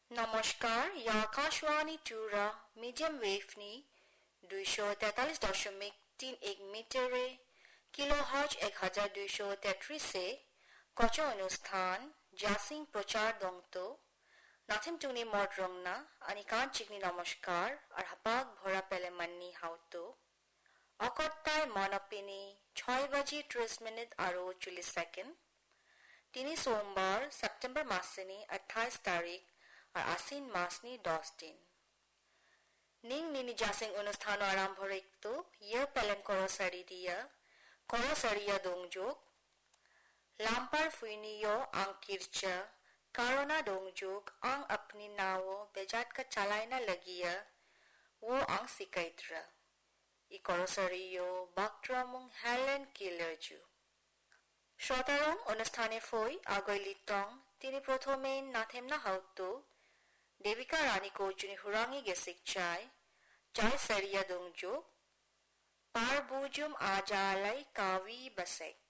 নমস্কাৰ ইয়া আকাশবাণী টুৰা মিডিয়াম ৱেভনি 243.31 মিটাৰে কিলোহাৰ্জ 1233 কচো অনুষ্ঠান জাসিং প্রচার দংতো নাথিম টুনি মড রংনা আনি কাঞ্চিকনি নমস্কার আর হাপাক ভরা পেলে মান্নি হাউতো অকত্তায় মনপিনি 6:30 আরো 40 সেকেন্ড তিনি সোমবার সেপ্টেম্বর মাসেনি 28 তারিখ আর আশ্বিন মাসনি 10 দিন নিং নিনি জাসিং অনুষ্ঠান আরম্ভ রেখতো ইয়ে পেলেন করসারিয়া দংযোগ লাম্পার ফুইনিयो आंकिरचा कारोना डोंगजुग आंग अपनी नावो बेजात का चलाइना लगिया वो आंग सिकाइत्रा इ करसरियो बाक्ट्रामुंग हेलेन किलरजु श्रोतारং অনুষ্ঠানে ফই আগৈলিতং তিনি প্রথমে নাথেমনা হাউতো দেবিকা রানী কোজুনি হুরাঙ্গি গেসিক চাই সারিয়া দংজুগ পার বুজুম আজালাই কাবি বসেক